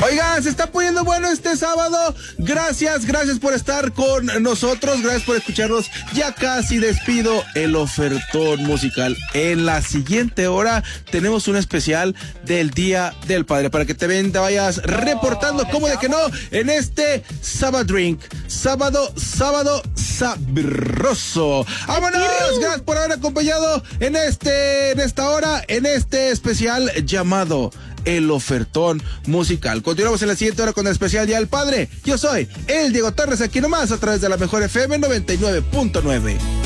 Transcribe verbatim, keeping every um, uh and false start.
Oigan, se está poniendo bueno este sábado. Gracias, gracias por estar con nosotros. Gracias por escucharnos. Ya casi despido el ofertón musical. En la siguiente hora tenemos un especial del Día del Padre para que te, ven, te vayas reportando como de que no en este Sábado Drink. Sábado, sábado sabroso. ¡Vámonos! Gracias por haber acompañado en este, en esta hora, en este especial llamado el ofertón musical. Continuamos en la siguiente hora con el especial Día del Padre. Yo soy el Diego Torres, aquí nomás a través de la mejor F M noventa y nueve punto nueve.